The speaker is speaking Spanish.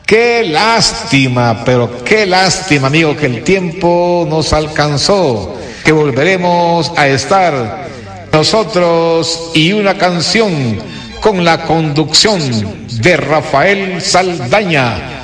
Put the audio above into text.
Qué lástima, pero qué lástima, amigo, que el tiempo nos alcanzó, que volveremos a estar nosotros y una canción con la conducción de Rafael Saldaña.